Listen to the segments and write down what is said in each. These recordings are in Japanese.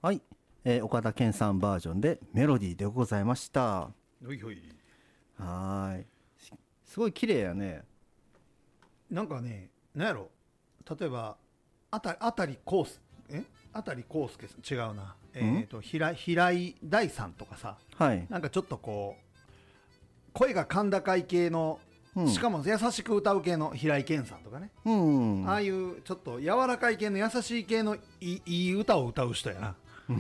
はい、岡田健さんバージョンでメロディーでございました。 ほいほい。 はーい、すごい綺麗やね。 なんかね、なんやろ、例えばあたりこうすあたりこうすけさん、違うな、平井大さんとかさ、 はい、 なんかちょっとこう声が甲高い系の、しかも優しく歌う系の平井堅さんとかね、ああいうちょっと柔らかい系の優しい系のいい歌を歌う人やな。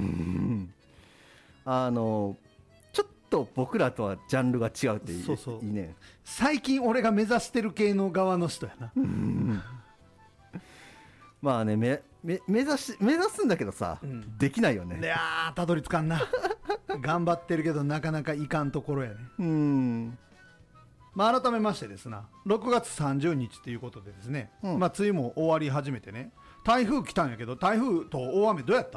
ちょっと僕らとはジャンルが違うっていい、 そうそういいね。 最近俺が目指してる系の側の人やな。 まあね、目指すんだけどさ、できないよね。 いやー、たどり着かんな。頑張ってるけどなかなかいかんところやね。まあ、改めましてですな、6月30日ということでですね、まあ、梅雨も終わり始めてね、台風来たんやけど、台風と大雨どうやった？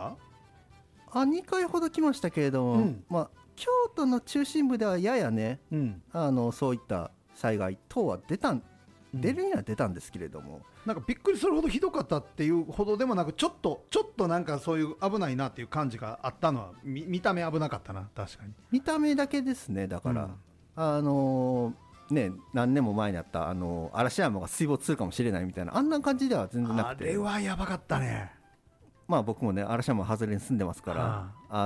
2回ほど来ましたけれども、まあ、京都の中心部ではややね、そういった災害等は出るには出たんですけれども、 なんかびっくりするほどひどかったっていうほどでもなく、ちょっとなんかそういう危ないなっていう感じがあったのは、見た目危なかったな。確かに見た目だけですね。だから、ね、何年も前にあった嵐山が水没するかもしれないみたいな、あんな感じでは全然なくて、 あれはやばかったね。 まあ僕もね、嵐山外れに住んでますから、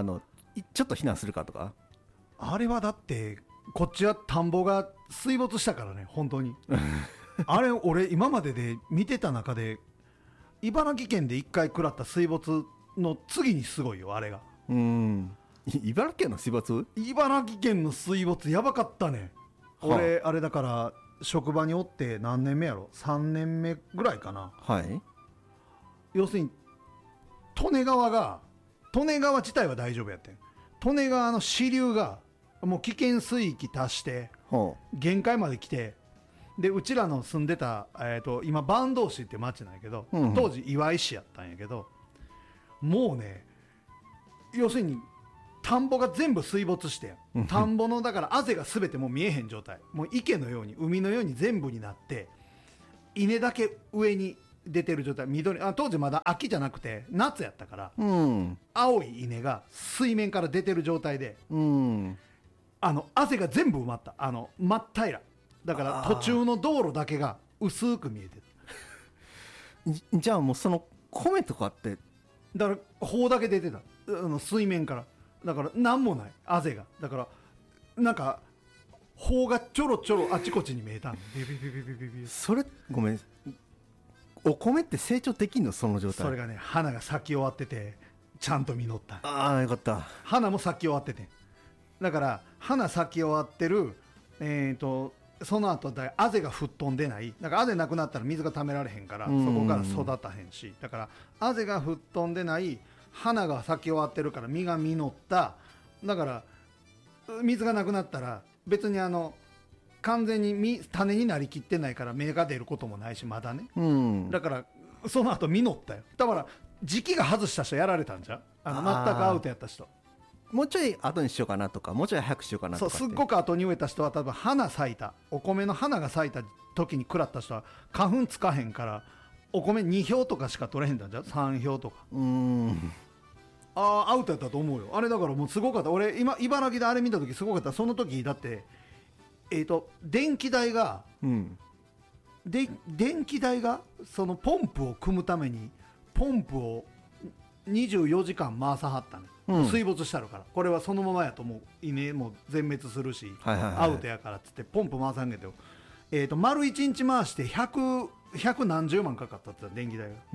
ちょっと避難するかとか。 あれはだってこっちは田んぼが水没したからね、本当に。あれ俺今までで見てた中で茨城県で1回食らった水没の次にすごいよ、あれが。 茨城県の水没？ 茨城県の水没やばかったね。俺あれだから職場におって何年目やろ、3年目ぐらいかな。 はい。 要するに利根川自体は大丈夫やってん。利根川の支流がもう危険水域達して限界まで来て、でうちらの住んでた、今坂東市って町なんやけど、当時岩井市やったんやけど、もうね、要するに田んぼが全部水没して、田んぼのだからあぜが全てもう見えへん状態、もう池のように海のように全部になって、稲だけ上に出てる状態、当時まだ秋じゃなくて夏やったから、青い稲が水面から出てる状態で、あぜが全部埋まった、真っ平らだから途中の道路だけが薄く見えてる。 じゃあもうその米とかってだから砲だけ出てた、水面から。だから何もないあぜが、だからなんか砲がちょろちょろあちこちに見えたん。 それごめん、お米って成長できんの？その状態。 それがね、花が咲き終わっててちゃんと実った。 ああ、よかった。 花も咲き終わってて、だから花咲き終わってる、その後だあぜが吹っ飛んでない。だからあぜなくなったら水が溜められへんから、そこから育たへんし、だからあぜが吹っ飛んでない、花が咲き終わってるから実が実った。だから水がなくなったら別に完全に種になりきってないから芽が出ることもないし、まだね、だからその後実ったよ。だから時期が外した人やられたんじゃん、全くアウトやった人。 もうちょい後にしようかなとか、もうちょい早くしようかなとか。 そう、すっごく後に植えた人は多分花咲いた、お米の花が咲いた時に食らった人は花粉つかへんから、お米2票とかしか取れへんだんじゃん、3票とか。アウトやったと思うよ、あれ。だからもうすごかった。俺今茨城であれ見た時すごかった。その時だって電気代が、電気代がそのポンプを組むためにポンプを24時間回さはったの、水没したるから。これはそのままやともう稲も全滅するし、アウトやからっつってポンプ回さんけど、丸1日回して100何十万かかったって言った、電気代が。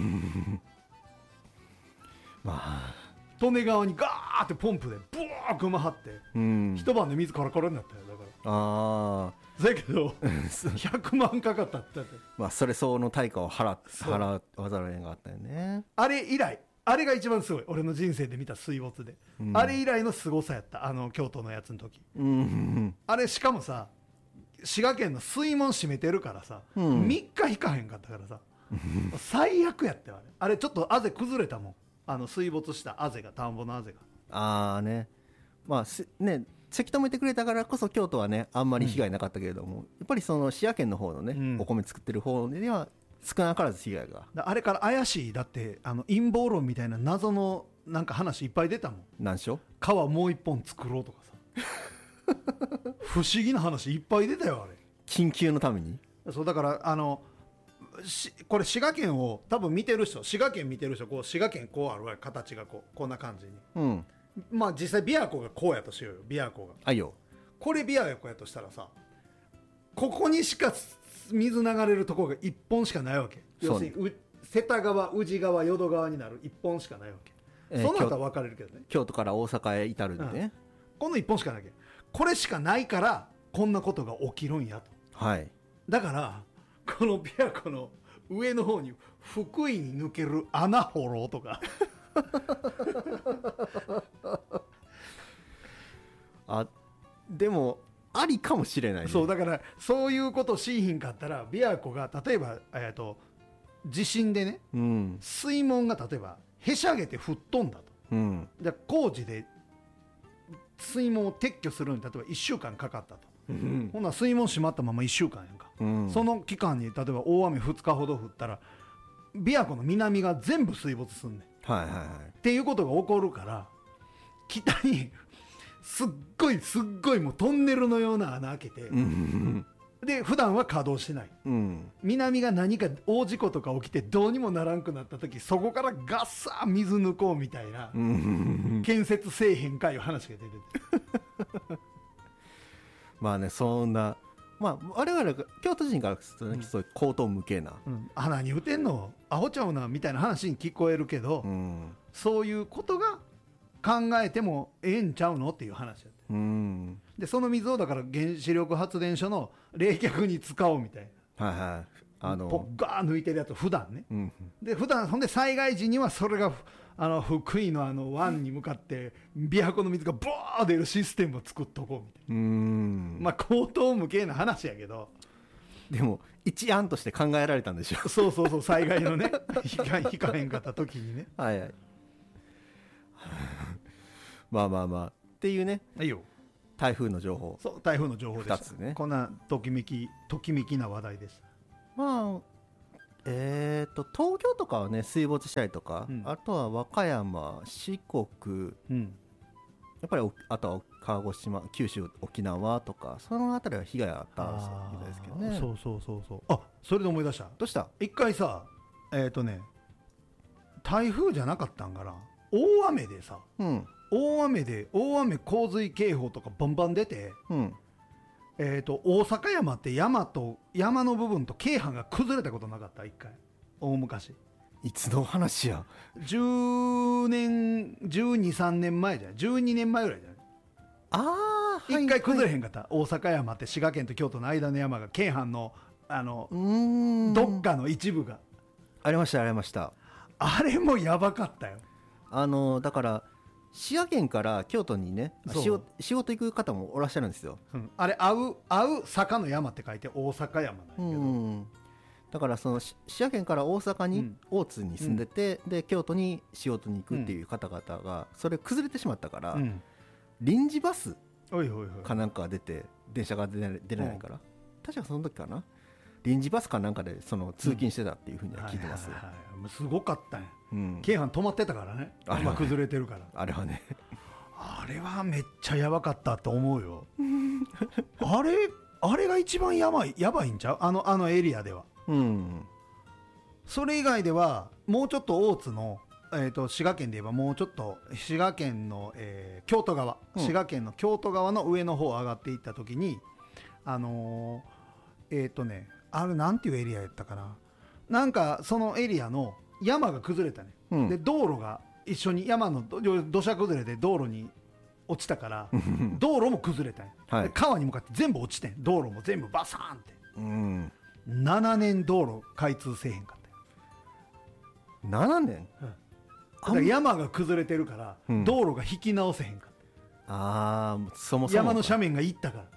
まあ利根川にガーってポンプでブワー組まはって、一晩で水コロコロになったよ。だからだけど100万かかったって言って、 まあそれ相応の対価を払わざるを得なかったよね。 あれ以来、あれが一番すごい、俺の人生で見た水没で、あれ以来のすごさやった。京都のやつの時、あれしかもさ、滋賀県の水門閉めてるからさ、3日引かへんかったからさ、最悪やったよ。あれちょっとあぜ崩れたもん、水没したあぜが、田んぼのあぜが。 ね、まあね、せき止めてくれたからこそ京都はねあんまり被害なかったけれども、やっぱりその滋賀県の方のね、お米作ってる方では少なからず被害が。 あれから怪しい、だって陰謀論みたいな謎のなんか話いっぱい出たもん。 何しょ？ 川もう一本作ろうとかさ不思議な話いっぱい出たよあれ。 緊急のために。 そうだからこれ滋賀県を多分見てる人、滋賀県見てる人、こう滋賀県こうあるわ、形がこんな感じに、 うん、 まあ実際琵琶湖がこうやとしようよ。琵琶湖があいよ、 これ琵琶湖やとしたらさ、ここにしか水流れるところが1本しかないわけ。要するに瀬田川、宇治川、淀川になる1本しかないわけ。その後は分かれるけどね、 京都から大阪へ至るんでね、うん、 この1本しかないわけ。これしかないからこんなことが起きるんやと。 はい。 だからこの琵琶湖の上の方に福井に抜ける穴掘ろうとかあ、でもありかもしれない、ね、 そうだからそういうことをしひんかったら、琵琶湖が例えば、地震でね、うん、水門が例えばへしゃげて吹っ飛んだと、うん、じゃあ工事で水門を撤去するのに例えば1週間かかったと、うん、ほんなら水門閉まったまま1週間やんか、うん、その期間に例えば大雨2日ほど降ったら琵琶湖の南が全部水没すんねん、はいはいはい、っていうことが起こるから、北にすっごいもうトンネルのような穴開けて、うん、で普段は稼働してない、うん、南が何か大事故とか起きてどうにもならんくなった時、そこからガッサー水抜こうみたいな、うん、建設せえへんかいう話が出ててまあね、そんな、まあ我々京都人からすると、ね、そういう口頭無形な、 うん、何言うてんのアホちゃうなみたいな話に聞こえるけど、うん、そういうことが考えてもええんちゃうのっていう話やって、うん、でその水をだから原子力発電所の冷却に使おうみたいな、はいはい、ポッガー抜いてるやつ普段ね、うん、で普段ほんで災害時にはそれが福井の湾に向かって琵琶湖の水がボー出るシステムを作っとこうみたいな、まあ口頭無形な話やけど、 でも一案として考えられたんでしょそう災害のね引かへんかった時にねはいはいまあっていうね、 いいよ、 台風の情報、 そう台風の情報でした、2つね、こんなときめきな話題でした。 まあ東京とかはね水没したりとか、うん、あとは和歌山、四国、うん、やっぱりあとは鹿児島、九州、沖縄とかその辺りは被害あったみたいですけどね。 そうあ、それで思い出した。 どうした？ 一回さ台風じゃなかったんかな、大雨でさ、うん、大雨洪水警報とかバンバン出て、うん大阪山って山の部分と京阪が崩れたことなかった？一回大昔。 いつの話や ？12、13年前じゃない、12年前ぐらいじゃない。ああ、一回崩れへんかった、はいはい、大阪山って滋賀県と京都の間の山が京阪のどっかの一部がありました。 あれもやばかったよ。 だから滋賀県から京都にね仕事行く方もおらっしゃるんですよ、 うん、あれ会う坂の山って書いて大阪山なんやけど、うん、 だからその滋賀県から大阪に、大津に住んでて、で京都に仕事に行くっていう方々がそれ崩れてしまったから、臨時バスかなんかが出て電車が出ないから、確かその時かな、臨時バスかなんかでその通勤してたっていうふうには聞いてます。 すごかったんや、京阪止まってたからね、今崩れてるから。 あれはねあれはめっちゃやばかったと思うよあれが一番やばいんちゃう、あのエリアでは、うん、それ以外ではもうちょっと大津の、滋賀県で言えばもうちょっと滋賀県の、京都側、滋賀県の京都側の上の方上がっていった時にあれなんていうエリアやったかな、なんかそのエリアの山が崩れたね、うん、で道路が一緒に山の土砂崩れで道路に落ちたから道路も崩れたん、はい、で川に向かって全部落ちてん、道路も全部バサーンって、うん、7年道路開通せえへんかったよ。 7年、 うん、だから山が崩れてるから、うん、道路が引き直せへんかった。 そもそも山の斜面がいったから、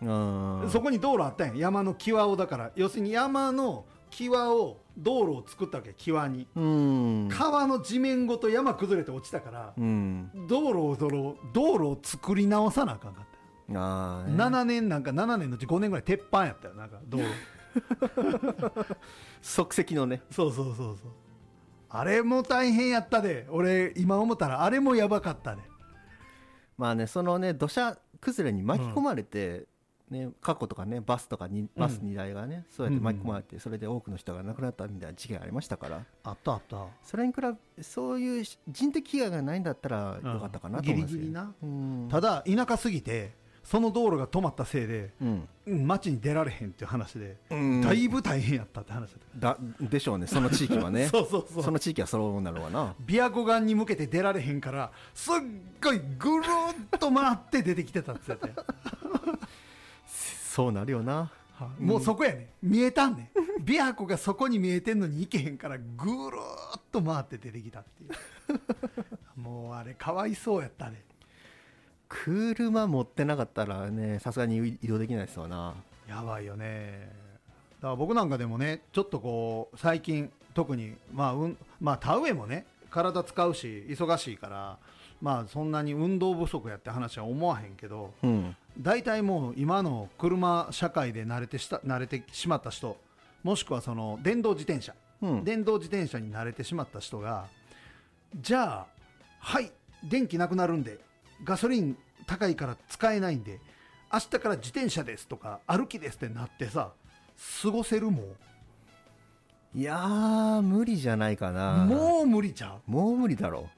そこに道路あったんや、山の際を、だから要するに山の際を道路を作ったわけ、際に、川の地面ごと山崩れて落ちたから、道路を作り直さなあかんかった。7年なんか7年のうち5年ぐらい鉄板やったよ、なんか道路即席のね。 そうあれも大変やったで。俺今思ったらあれもやばかったね。 まあね、そのね土砂崩れに巻き込まれて、ね、過去とかねバス2台がねそうやって巻き込まれて、それで多くの人が亡くなったみたいな事件ありましたから。 あったあった。 それに比べそういう人的被害がないんだったらよかったかなと思います、 ギリギリな、ただ田舎すぎてその道路が止まったせいで、街に出られへんっていう話で、だいぶ大変やったって話でしょうね、その地域はねそうその地域はそうなるわな。 琵琶湖岸に向けて出られへんからすっごいぐるっと回って出てきてたって言ってたそうなるよな、 もうそこやね、見えたんね琵琶湖がそこに見えてんのに行けへんからぐるっと回って出てきたっていうもうあれかわいそうやったね。 車持ってなかったらねさすがに移動できないですわな。 やばいよね。だから僕なんかでもねちょっとこう最近特にまあ田植えもね体使うし忙しいからまあそんなに運動不足やって話は思わへんけど、大体もう今の車社会で慣れてしまった人、もしくはその電動自転車に慣れてしまった人が、じゃあはい電気なくなるんでガソリン高いから使えないんで明日から自転車ですとか歩きですってなってさ、過ごせる？もういやー無理じゃないかな。 もう無理ちゃう。もう無理だろ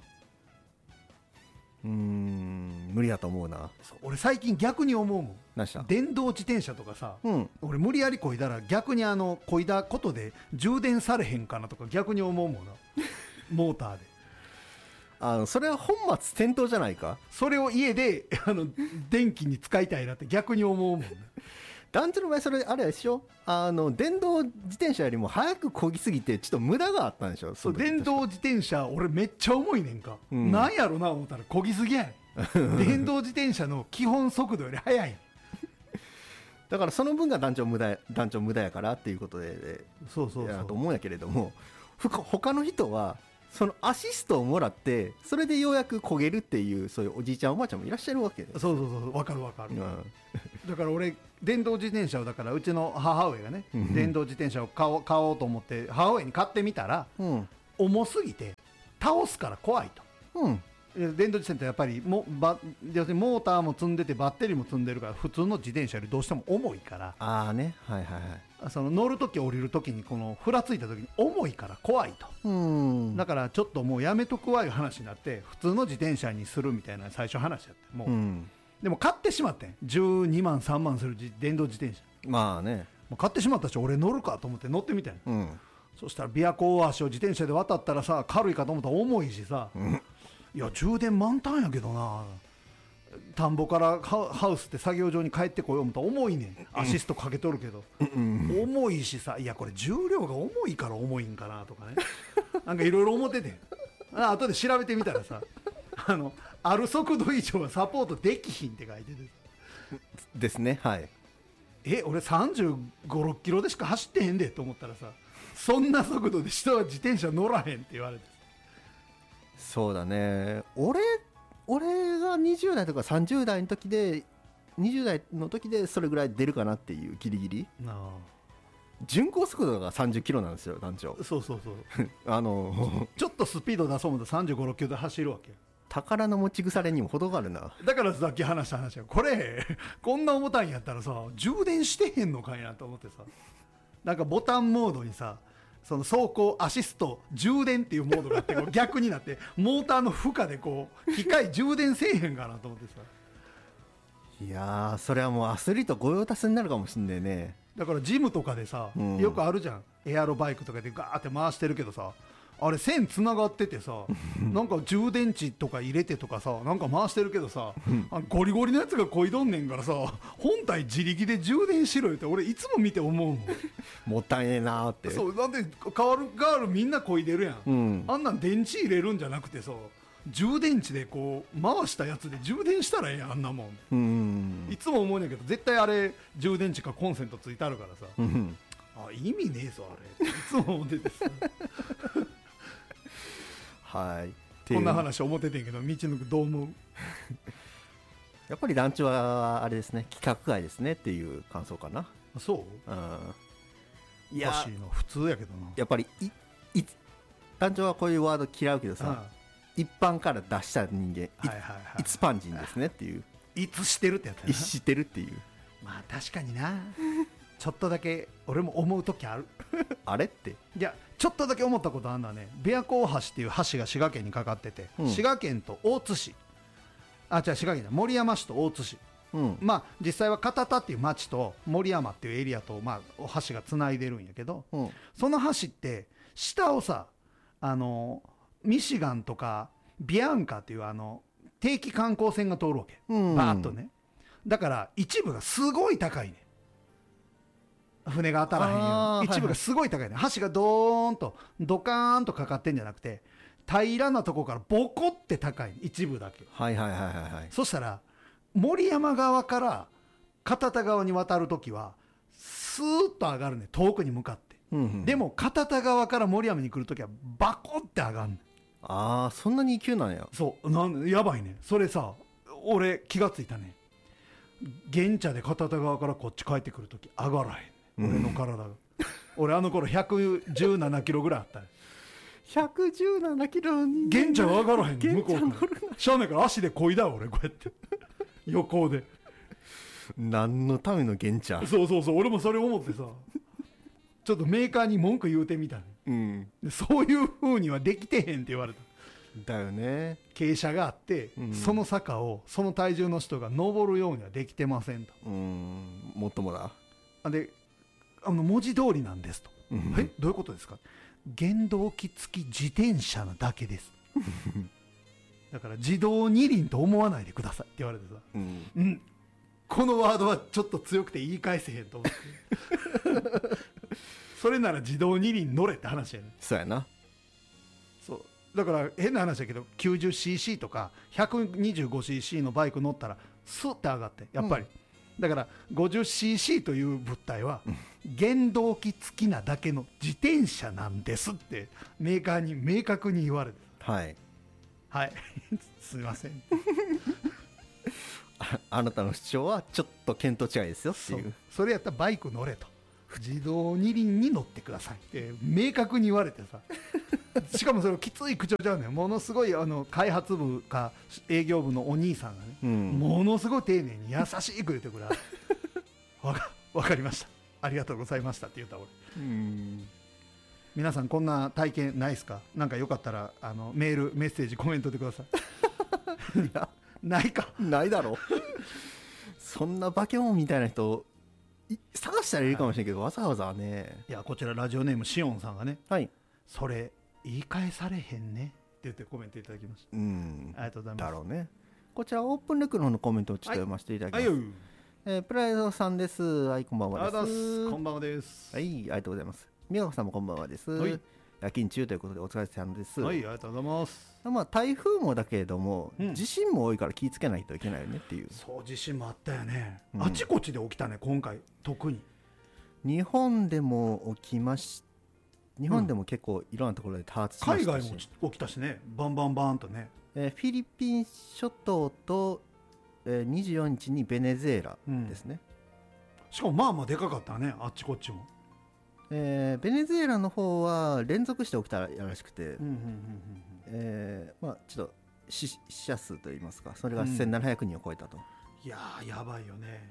う。無理だと思うな。 俺最近逆に思うもん。 何した？ 電動自転車とかさ、俺無理やりこいだら逆にこいだことで充電されへんかなとか逆に思うもんなモーターで。 それは本末転倒じゃないか。 それを家で電気に使いたいなって逆に思うもんね。 団地の場合それあれでしょ、電動自転車よりも早く漕ぎすぎてちょっと無駄があったんでしょ。 そう電動自転車俺めっちゃ重いねんか、なんやろな思ったら漕ぎすぎやねん電動自転車の基本速度より速いだからその分が団長無駄やからっていうことでやと思うんやけれども、他の人はそのアシストをもらってそれでようやく漕げるっていうそういうおじいちゃんおばあちゃんもいらっしゃるわけで。 そう分かる、だから俺電動自転車をだからうちの母親がね、電動自転車を買おうと思って母親に買ってみたら、重すぎて倒すから怖いと、電動自転車ってやっぱり要するにモーターも積んでてバッテリーも積んでるから普通の自転車よりどうしても重いから、その乗るとき降りるときにこのふらついたときに重いから怖いと、だからちょっともうやめとくわいう話になって普通の自転車にするみたいな最初話やってもう、でも買ってしまってん12万3万する電動自転車。 まあねもう買ってしまったし俺乗るかと思って乗ってみたいな、そしたら琵琶湖大橋を自転車で渡ったらさ軽いかと思ったら重いしさ、いや充電満タンやけどな、田んぼからハウスって作業場に帰ってこよう思ったら重いねん、アシストかけとるけど、重いしさ、いやこれ重量が重いから重いんかなとかねなんかいろいろ思ってて後で調べてみたらさある速度以上はサポートできひんって書いててですね。 俺35、6キロでしか走ってへんでと思ったらさ、そんな速度で人は自転車乗らへんって言われて。 そうだね、俺が20代とか30代の時で20代の時でそれぐらい出るかなっていうギリギリ。巡航速度が30キロなんですよ団長。 そうちょっとスピード出そう思ったら35、6キロで走るわけ。 宝の持ち腐れにも程があるな。 だからさっき話した話はこれこんな重たいんやったらさ充電してへんのかいなと思ってさ、なんかボタンモードにさその走行アシスト充電っていうモードがあって逆になってモーターの負荷でこう機械充電せえへんかなと思ってさ。 いやーそれはもうアスリート御用達になるかもしんねえね。 だからジムとかでさ、よくあるじゃん、エアロバイクとかでガーって回してるけどさ、あれ線つながっててさなんか充電池とか入れてとかさなんか回してるけどさゴリゴリのやつがこいどんねんからさ本体自力で充電しろよって俺いつも見て思うもんもったいねえなーって。 そうなんでガールみんなこいでるやん、あんなん電池入れるんじゃなくてさ充電池でこう回したやつで充電したらええやんあんなもん。いつも思うんやけど絶対あれ充電池かコンセントついてあるからさ、意味ねえぞあれいつも思っててさこんな話思っててんけど道のくどう思うやっぱりランチはあれですね規格外ですねっていう感想かな。 そう、いや普通やけどな。 やっぱり団長はこういうワード嫌うけどさ、一般から出した人間、一般人ですねっていう、 いつしてるってやつやな、 してるっていう。 まあ確かになちょっとだけ俺も思う時あるあれって、 いやちょっとだけ思ったことあるのはね、琵琶湖大橋っていう橋が滋賀県にかかってて、滋賀県と大津市、滋賀県じゃ森山市と大津市、まあ実際は片田っていう町と森山っていうエリアと、まあ、橋がつないでるんやけど、その橋って下をさ、ミシガンとかビアンカっていう定期観光船が通るわけ、バーッとね。だから一部がすごい高いね、船が当たらへんよ、一部がすごい高いね、橋がドーンとドカーンとかかってんじゃなくて、平らなとこからボコって高い、一部だけ。そしたら森山側から片田側に渡るときはスーッと上がるね、遠くに向かって、でも片田側から森山に来るときはバコって上がるね。 そんなに急なんや。 そうやばいね。それさ、俺気がついたね、現茶で片田側からこっち帰ってくるとき上がらへんね、俺の体が俺あの頃117キロぐらいあったね。 117キロに現茶は上がらへんね、向こうからしゃあないから足でこいだ俺こうやって横で。 何のための現茶。 そう俺もそれ思ってさ、ちょっとメーカーに文句言うてみたね、そういう風にはできてへんって言われた。 だよね。 傾斜があって、その坂をその体重の人が登るようにはできてませんと。 もっともだ。 で文字通りなんですと。どういうことですか。原動機付き自転車なだけですだから自動二輪と思わないでくださいって言われてさ、このワードはちょっと強くて言い返せへんと思ってそれなら自動二輪乗れって話やね。 そうやな。 そうだから変な話だけど 90cc とか 125cc のバイク乗ったらスッて上がってやっぱり、だから 50cc という物体は原動機付きなだけの自転車なんですってメーカーに明確に言われて、すいませんあなたの主張はちょっと見当違いですよっていう。 それやったらバイク乗れと、自動二輪に乗ってくださいって明確に言われてさしかもそれきつい口調ちゃうねん。ものすごい開発部か営業部のお兄さんがね、ものすごい丁寧に優しく言ってくれわかりました、ありがとうございましたって言った俺。皆さんこんな体験ないですか。なんかよかったらメッセージコメントでくださいいやないか、 ないだろそんな化け物みたいな人探したらいるかもしれんけど、わざわざね。 いやこちらラジオネームしおんさんがね、それ言い返されへんねって言ってコメントいただきました。ありがとうございます。 だろうね。こちらオープンレックの方のコメントをちょっと読ませていただきます。プライドさんです。こんばんはです。 こんばんはです。 ありがとうございます。宮川さんもこんばんはです。夜勤中ということでお疲れ様です。 ありがとうございます。 台風もだけれども、地震も多いから気をつけないといけないよねっていう。 そう、地震もあったよね、あちこちで起きたね今回。特に日本でも起きまし、日本でも結構いろんなところで多発しましたし、 海外も起きたしね、バンバンバンとね。 フィリピン諸島と、24日にベネズエラですね、 しかもまあまあでかかったね、あっちこっちも。 ベネズエラの方は連続して起きたらしくて、まあちょっと死者数といいますか、それが1700人を超えたと。 いやーやばいよね。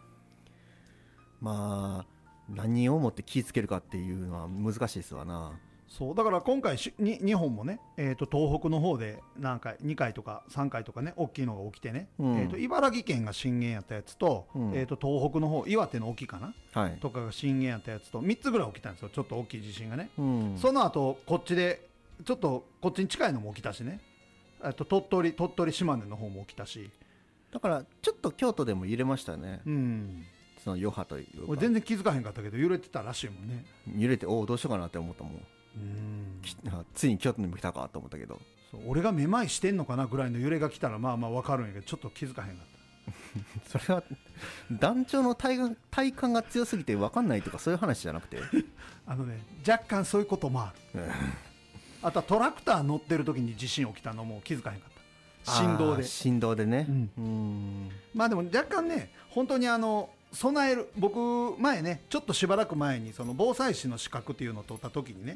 まあ何をもって気をつけるかっていうのは難しいですわな。 そうだから今回日本もね、東北の方で何回2回とか3回とかね大きいのが起きてね、茨城県が震源やったやつと、東北の方岩手の沖かな、とかが震源やったやつと3つぐらい起きたんですよ、ちょっと大きい地震がね、その後こっちでちょっとこっちに近いのも起きたしね、鳥取島根の方も起きたし、 だからちょっと京都でも揺れましたね、その余波というか。 全然気づかへんかったけど揺れてたらしいもんね。 揺れてどうしようかなって思ったもん。ついに京都にも来たかと思ったけど、 俺がめまいしてんのかなぐらいの揺れが来たらまあまあ分かるんやけど、ちょっと気づかへんかったそれは団長の体感が強すぎて分かんないとかそういう話じゃなくて若干そういうこともあるあとはトラクター乗ってる時に地震起きたのも気づかへんかった。振動でね、まあでも若干ね本当に備える、僕前ねちょっとしばらく前にその防災士の資格っていうのを取った時にね、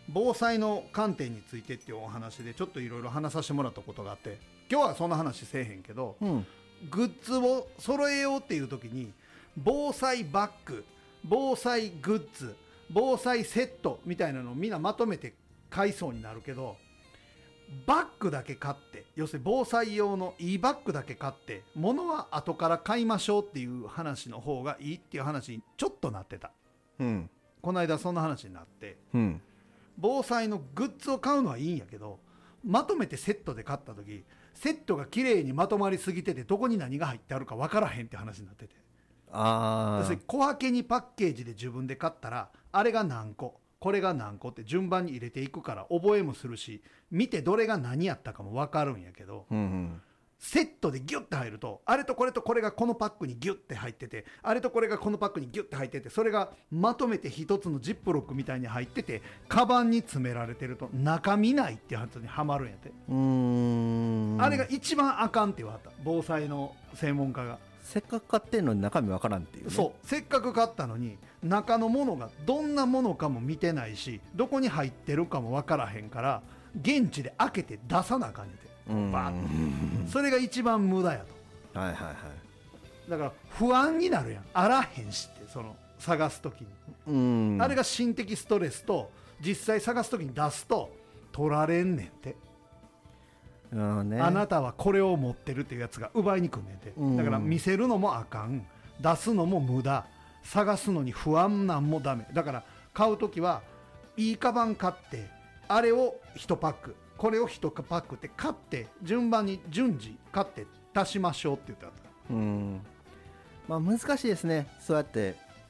防災の観点についてっていうお話でちょっといろいろ話させてもらったことがあって、今日はそんな話せえへんけど、グッズを揃えようっていう時に防災バッグ、防災グッズ、防災セットみたいなのをみんなまとめて買いそうになるけど、バッグだけ買って、要するに防災用のいいバッグだけ買って物は後から買いましょうっていう話の方がいいっていう話にちょっとなってた、この間そんな話になって、防災のグッズを買うのはいいんやけど、まとめてセットで買った時セットが綺麗にまとまりすぎててどこに何が入ってあるか分からへんって話になってて、要するに小分けにパッケージで自分で買ったらあれが何個これが何個って順番に入れていくから覚えもするし、見てどれが何やったかも分かるんやけど、セットでギュッて入ると、あれとこれとこれがこのパックにギュッて入ってて、あれとこれがこのパックにギュッて入ってて、それがまとめて一つのジップロックみたいに入っててカバンに詰められてると中見ないっていうやつにはまるんやって。あれが一番あかんって言われた、防災の専門家が。 せっかく買ってんのに中身わからんっていう、ね、 そうせっかく買ったのに中のものがどんなものかも見てないし、どこに入ってるかもわからへんから、現地で開けて出さなあかんねんて、バーッそれが一番無駄やと。だから不安になるやん、あらへんしって、その探す時に、あれが心的ストレスと、実際探す時に出すと取られんねんて。あなたはこれを持ってるっていうやつが奪いに来んねんて。だから見せるのもあかん、出すのも無駄、探すのに不安なんもダメだから、買う時はいいカバン買って、あれを1パックこれを1パックって買って順番に順次買って足しましょうって言ってあった。 難しいですね。そうやって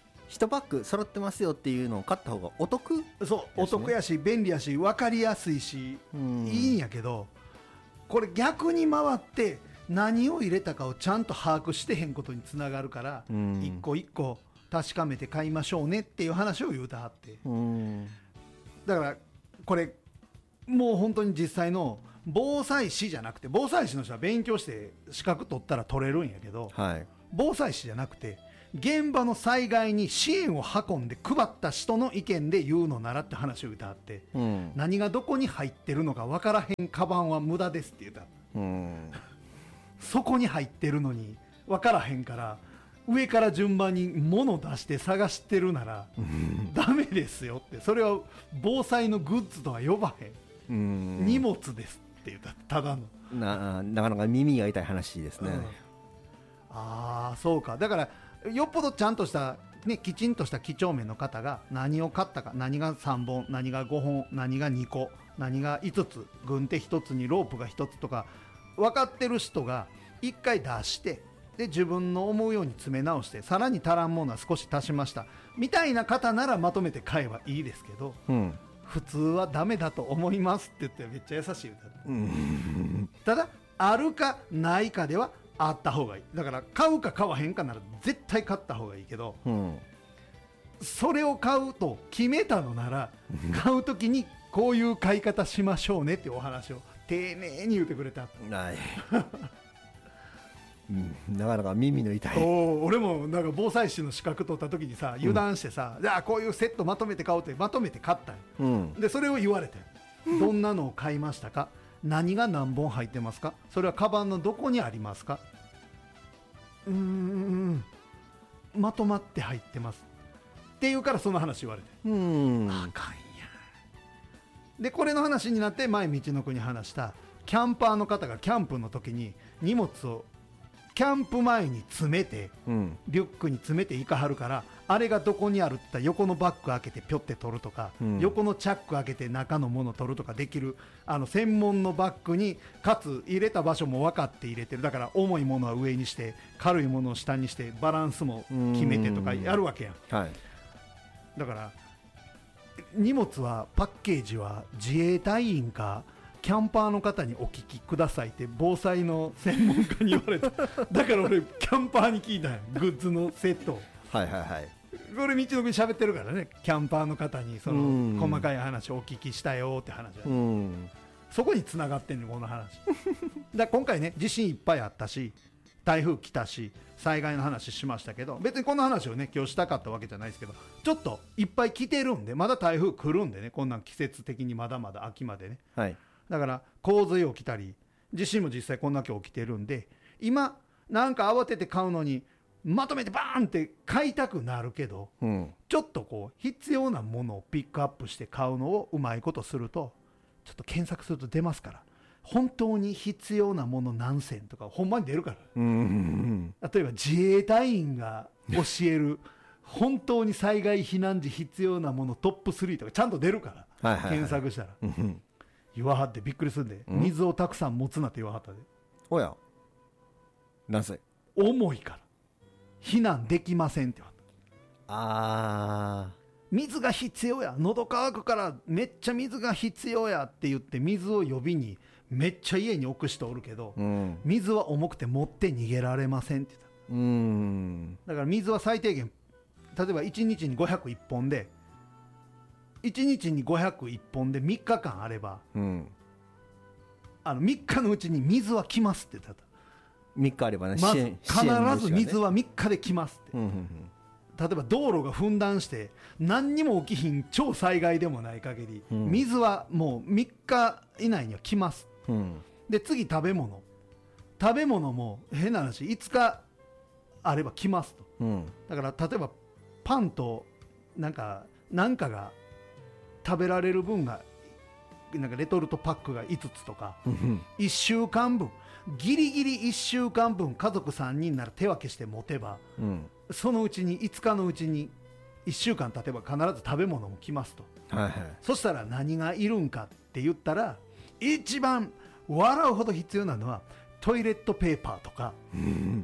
1パック揃ってますよっていうのを買った方がお得、 そう、お得やし便利やし分かりやすいしいいんやけど、これ逆に回って何を入れたかをちゃんと把握してへんことにつながるから、一個一個確かめて買いましょうねっていう話を言うたはって、だからこれもう本当に実際の防災士じゃなくて、防災士の人は勉強して資格取ったら取れるんやけど、防災士じゃなくて現場の災害に支援を運んで配った人の意見で言うのならって話を言うたはって、何がどこに入ってるのか分からへんカバンは無駄ですって言うた。そこに入ってるのに分からへんから、上から順番に物出して探してるならダメですよって、それは防災のグッズとは呼ばへん、荷物ですって言った。ただのなかなか耳が痛い話ですね。 ああそうか。だからよっぽどちゃんとした、ね、きちんとした几帳面の方が何を買ったか、何が3本何が5本何が2個何が5つ、軍手1つにロープが1つとか分かってる人が1回出して、で自分の思うように詰め直して、さらに足らんものは少し足しましたみたいな方ならまとめて買えばいいですけど、普通はダメだと思いますって言ってめっちゃ優しい歌、ただあるかないかではあった方がいい。だから買うか買わへんかなら絶対買った方がいいけど、それを買うと決めたのなら買うときにこういう買い方しましょうねっていうお話を丁寧に言ってくれた。 なかなか耳の痛い。 俺もなんか防災士の資格取った時にさ、油断してさ、じゃあこういうセットまとめて買おうってまとめて買ったよ、でそれを言われて、どんなのを買いましたか、何が何本入ってますか、それはカバンのどこにありますか、まとまって入ってますっていうからその話言われて、あかんや。でこれの話になって前道のくに話したキャンパーの方がキャンプの時に荷物をキャンプ前に詰めて、リュックに詰めていかはるから、あれがどこにあるって言ったら横のバッグ開けてピョって取るとか、横のチャック開けて中のもの取るとかできる、専門のバッグに、かつ入れた場所も分かって入れてる。だから重いものは上にして軽いものを下にしてバランスも決めてとかやるわけやん、だから荷物はパッケージは自衛隊員かキャンパーの方にお聞きくださいって防災の専門家に言われただから俺キャンパーに聞いたよ、グッズのセットを。これ道のくに喋ってるからね、キャンパーの方にその細かい話をお聞きしたよって話、そこに繋がってんのこの話だ今回ね、地震いっぱいあったし、 台風来たし災害の話しましたけど、別にこの話をね今日したかったわけじゃないですけど、ちょっといっぱい来てるんで、まだ台風来るんでね、こんなん季節的にまだまだ秋までね、 はい、 だから洪水起きたり地震も実際こんだけ起きてるんで、今なんか慌てて買うのにまとめてバーンって買いたくなるけど、うん、ちょっとこう必要なものをピックアップして買うのをうまいことすると、ちょっと検索すると出ますから、本当に必要なもの何選とかほんまに出るから、うんうんうん、例えば自衛隊員が教える本当に災害避難時必要なものトップ3とかちゃんと出るから、はいはいはい、検索したら、うん、言わはってびっくりするんで、うん、水をたくさん持つなって言わはったで。 おやなぜ？ 重いから避難できませんって言わはった。 あー、 水が必要や、喉乾くからめっちゃ水が必要やって言って水を呼びにめっちゃ家に置く人おるけど、うん、水は重くて持って逃げられませんって言った。だから水は最低限、例えば1日に501本で1日に501本で3日間あれば、うん、3日のうちに水は来ますって言った。 3日あればね、 まず必ず水は3日で来ますって、うんうんうん、例えば道路が分断して何にも起きひん超災害でもない限り、うん、水はもう3日以内には来ます、うん、で次食べ物も変な話5日あれば来ますと、うん、だから例えばパンとなんかが食べられる分がなんかレトルトパックが5つとか、うん、1週間分ギリギリ1週間分家族3人なら手分けして持てば、うん、そのうちに5日のうちに1週間経てば必ず食べ物も来ますと、はいはい、そしたら何がいるんかって言ったら一番笑うほど必要なのはトイレットペーパーとか、うん、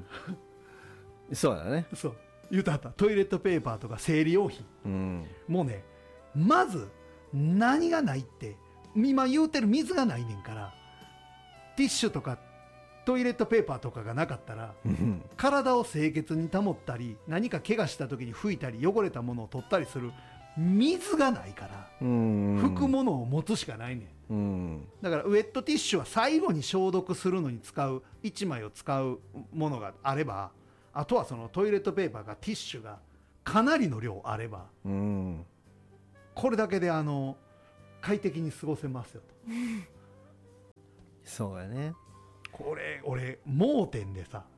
そうだね、 そう言うたったトイレットペーパーとか生理用品、うん、もうねまず何がないって今言うてる水がないねんから、ティッシュとかトイレットペーパーとかがなかったら体を清潔に保ったり何か怪我した時に拭いたり汚れたものを取ったりする水がないから拭くものを持つしかないねん。だからウェットティッシュは最後に消毒するのに使う1枚を使うものがあれば、あとはそのトイレットペーパーがティッシュがかなりの量あればこれだけで快適に過ごせますよとそうやね。 これ俺盲点でさ、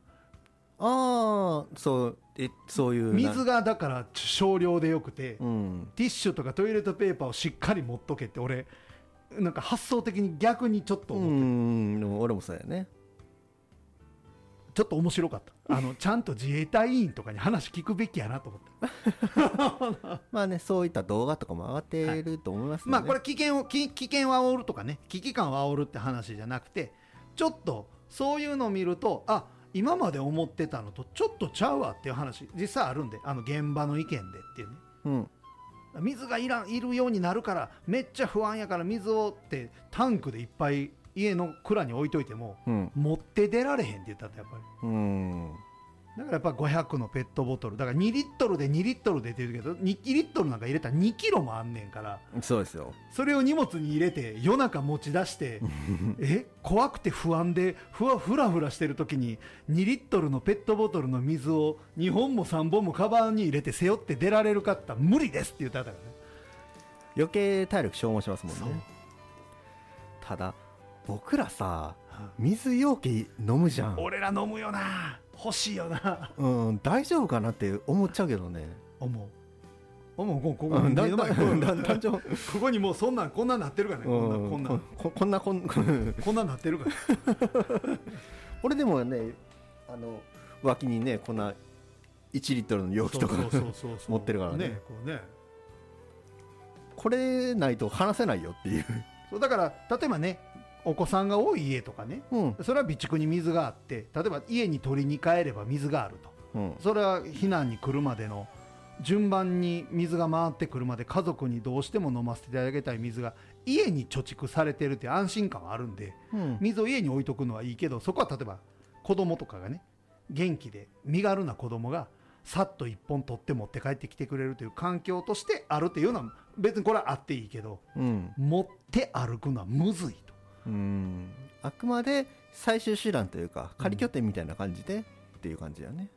そういう水がだから少量でよくて、うん、ティッシュとかトイレットペーパーをしっかり持っとけって俺なんか発想的に逆にちょっと思ってる。 俺もそうやね。 ちょっと面白かった。ちゃんと自衛隊員とかに話聞くべきやなと思ってまあね、そういった動画とかも上がってると思いますね、 はい、まあこれ危険を煽るとかね、危機感を煽るって話じゃなくて、ちょっとそういうのを見ると、あ、今まで思ってたのとちょっとちゃうわっていう話実際あるんで、現場の意見でっていうね、うん、水がいるようになるからめっちゃ不安やから水をってタンクでいっぱい家の蔵に置いといても、うん、持って出られへんって言ったらやっぱり、だからやっぱ500のペットボトルだから2リットルで2リットルでって言うけど2リットルなんか入れたら2キロもあんねんから、 そうですよ。 それを荷物に入れて夜中持ち出して怖くて不安でフラフラしてる時に2リットルのペットボトルの水を2本も3本もカバンに入れて背負って出られるかって言ったら無理ですって言ったからね。 余計体力消耗しますもんね。ただ僕らさ、水容器飲むじゃん。 俺ら飲むよな、欲しいよな。 大丈夫かなって思っちゃうけどね。 ここにもうこんなんなってるからね。こんなんなってるから俺でもね、脇にねこんな1リットルの容器とか持ってるからね。これないと話せないよっていう。 そうだから例えばね、お子さんが多い家とかね、うん、それは備蓄に水があって、例えば家に取りに帰れば水があると、うん、それは避難に来るまでの順番に水が回ってくるまで家族にどうしても飲ませていただきたい水が家に貯蓄されてるっていう安心感はあるんで、うん、水を家に置いとくのはいいけど、そこは例えば子供とかがね、元気で身軽な子供がさっと1本取って持って帰ってきてくれるという環境としてあるっていうのは別にこれはあっていいけど、うん、持って歩くのはむずいと。 あくまで最終手段というか仮拠点みたいな感じで、っていう感じだね。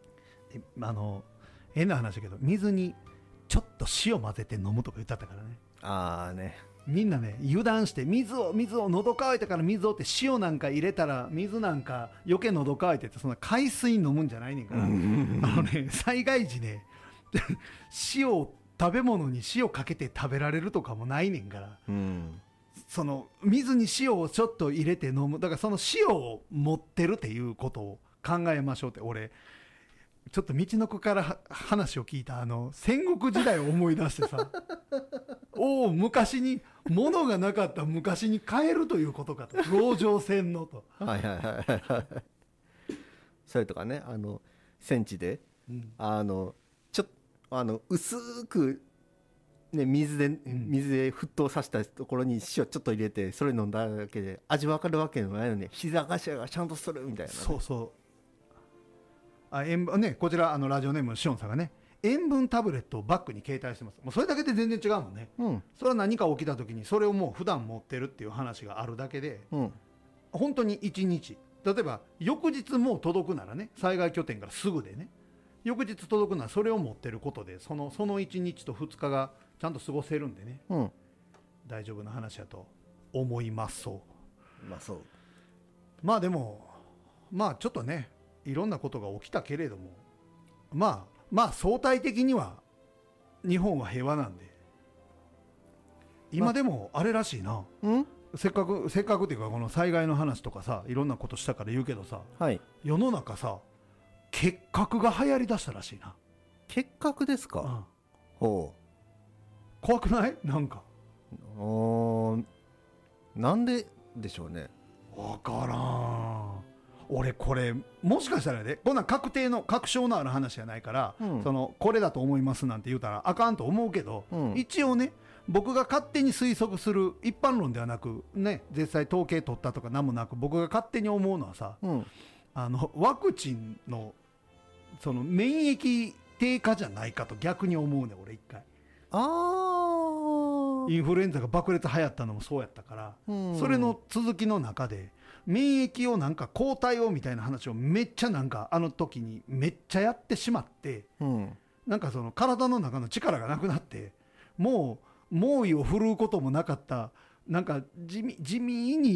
変な話だけど水にちょっと塩混ぜて飲むとか言ってたからね。 ああね、 みんなね油断して水を喉乾いたから水をって塩なんか入れたら水なんか余計喉乾いてってそんな海水飲むんじゃないねんから災害時ね食べ物に塩かけて食べられるとかもないねんから、その水に塩をちょっと入れて飲む、だからその塩を持ってるっていうことを考えましょうって。俺ちょっと道の子から話を聞いた戦国時代を思い出してさ昔に物がなかった昔に変えるということかと、籠城戦のとはいはいはいはいそれとかね、戦地で、ちょっと薄くね、水で沸騰させたところに塩ちょっと入れてそれ飲んだだけで味分かるわけでもないのに膝頭がちゃんとするみたいな、ね、 そうそう塩分ね、こちらラジオネームのしおんさんがね、塩分タブレットをバッグに携帯してます。もうそれだけで全然違うもんね、それは何か起きた時にそれをもう普段持ってるっていう話があるだけで、本当に1日例えば翌日もう届くならね、災害拠点からすぐでね翌日届くならそれを持ってることでその1日と2日がちゃんと過ごせるんでね、大丈夫な話だと思います。まあでもちょっとねいろんなことが起きたけれども、まあ相対的には日本は平和なんで、今でもあれらしいな、せっかくっていうかこの災害の話とかさいろんなことしたから言うけどさ、世の中さ結核が流行りだしたらしいな。 結核ですか、ほう怖くない？なんかなんででしょうね。 わからん。俺これもしかしたらね、こんな確証のある話じゃないから、これだと思いますなんて言うたらあかんと思うけど、一応ね僕が勝手に推測する一般論ではなくね、実際統計取ったとか何もなく僕が勝手に思うのはさ、ワクチンのその免疫低下じゃないかと逆に思うね俺一回。インフルエンザが爆裂流行ったのもそうやったから、それの続きの中で免疫をなんか抗体をみたいな話をめっちゃなんか時にめっちゃやってしまって、なんかその体の中の力がなくなってもう猛威を振るうこともなかったなんか地味に